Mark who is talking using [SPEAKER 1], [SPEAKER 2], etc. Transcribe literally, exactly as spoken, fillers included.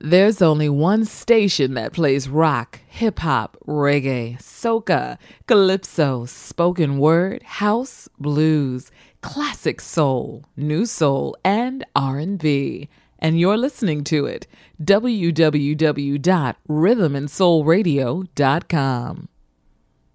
[SPEAKER 1] There's only one station that plays rock, hip-hop, reggae, soca, calypso, spoken word, house, blues, classic soul, new soul, and R and B. And you're listening to it. w w w dot rhythm and soul radio dot com.